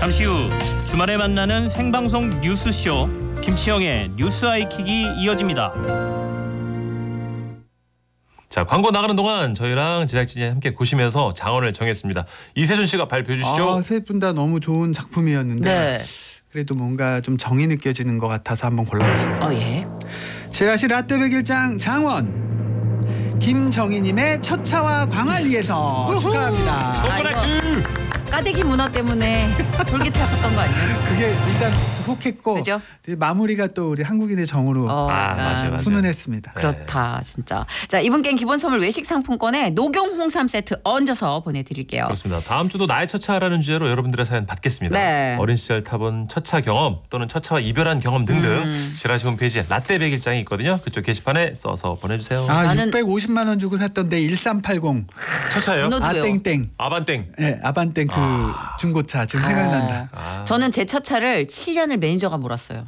잠시 후 주말에 만나는 생방송 뉴스쇼 김치영의 뉴스 아이킥이 이어집니다. 자, 광고 나가는 동안 저희랑 제작진이 함께 고심해서 장원을 정했습니다. 이세준 씨가 발표해 주시죠. 세 분 다 너무 좋은 작품이었는데 네. 그래도 뭔가 좀 정이 느껴지는 것 같아서 한번 골라봤습니다. 예. 지라시 라떼 백일장 장원 김정희님의 첫차와 광안리에서 축하합니다. 동그랗지. 까대기 문어 때문에 솔깃하셨던 거 아니에요? 그게 일단 혹했고 그죠? 이제 마무리가 또 우리 한국인의 정으로 맞아요. 훈훈했습니다. 그렇다 진짜. 자, 이분께는 기본 선물 외식 상품권에 녹용 홍삼 세트 얹어서 보내드릴게요. 그렇습니다. 다음 주도 나의 첫차라는 주제로 여러분들의 사연 받겠습니다. 네. 어린 시절 타본 첫차 경험 또는 첫차와 이별한 경험 등등 지라시 홈페이지에 라떼 백일장이 있거든요. 그쪽 게시판에 써서 보내주세요. 나는- 650만 원 주고 샀던데 1380 첫차예요? 문어- 저도요. 아땡땡. 아반땡. 네, 아반땡 그 중고차 지금 생각난다. 저는 제 첫 차를 7년을 매니저가 몰았어요.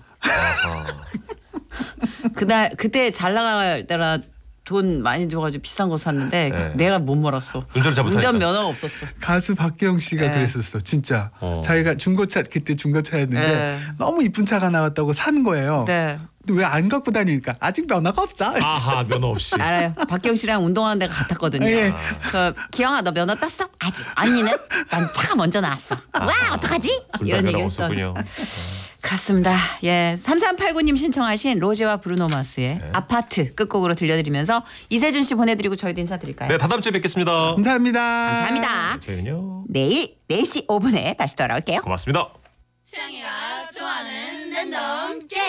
그때 잘 나갈 때라 돈 많이 줘가지고 비싼 거 샀는데 네. 내가 못 몰았어. 운전을 잘못하니까. 운전 면허가 없었어. 가수 박기영 씨가 네. 그랬었어. 진짜. 어. 자기가 중고차 그때 중고차였는데 네. 너무 이쁜 차가 나왔다고 산 거예요. 네. 근데 왜 안 갖고 다니니까 아직 면허가 없어. 아하, 면허 없이. 알아요. 박경 씨랑 운동하는 데가 같았거든요. 예. 그 기영아 너 면허 땄어? 아직. 언니는? 난 차가 먼저 나왔어. 와 어떡하지? 둘다 이런 면허 얘기 했어. 없었군요. 그렇습니다. 예, 3389님 신청하신 로제와 브루노 마스의 아파트 끝곡으로 들려드리면서 이세준 씨 보내드리고 저희도 인사드릴까요? 네, 다다음 주에 뵙겠습니다. 감사합니다. 감사합니다. 저희는요. 내일 4시 5분에 다시 돌아올게요. 고맙습니다. 취향이가 좋아하는 랜덤 게임.